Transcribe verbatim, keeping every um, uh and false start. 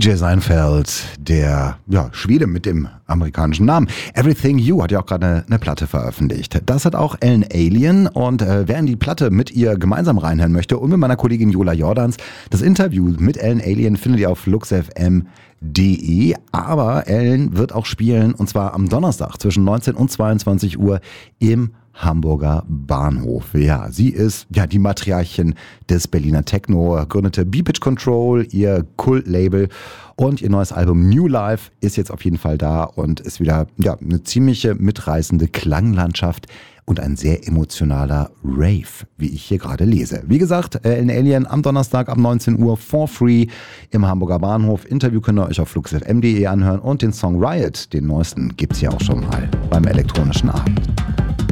J Seinfeld, der ja, Schwede mit dem amerikanischen Namen. Everything You hat ja auch gerade eine, eine Platte veröffentlicht. Das hat auch Ellen Allien und äh, wer in die Platte mit ihr gemeinsam reinhören möchte und mit meiner Kollegin Jola Jordans, das Interview mit Ellen Allien findet ihr auf luxfm punkt de, aber Ellen wird auch spielen und zwar am Donnerstag zwischen neunzehn und zweiundzwanzig Uhr im Hamburger Bahnhof. Ja, sie ist ja die Matriarchin des Berliner Techno, gründete B-Pitch Control, ihr Kult-Label, und ihr neues Album New Life ist jetzt auf jeden Fall da und ist wieder ja, eine ziemliche mitreißende Klanglandschaft und ein sehr emotionaler Rave, wie ich hier gerade lese. Wie gesagt, Ellen Allien am Donnerstag ab neunzehn Uhr for free im Hamburger Bahnhof. Interview könnt ihr euch auf luxfm punkt de anhören und den Song Riot, den neuesten, gibt's ja auch schon mal beim elektronischen Abend.